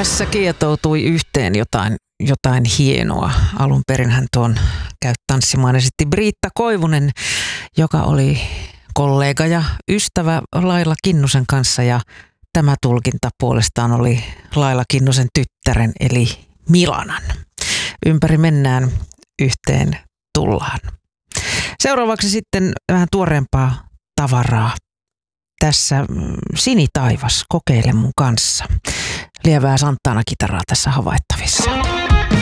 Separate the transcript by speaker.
Speaker 1: Tässä kietoutui yhteen jotain hienoa. Alun perinhän tuon Käy tanssimaan esitti Britta Koivunen, joka oli kollega ja ystävä Laila Kinnusen kanssa, ja tämä tulkinta puolestaan oli Laila Kinnusen tyttären eli Milanan. Ympäri mennään, yhteen tullaan. Seuraavaksi sitten vähän tuoreempaa tavaraa. Tässä Sinitaivas, kokeile mun kanssa. Lievää Santana-kitaraa tässä havaittavissa.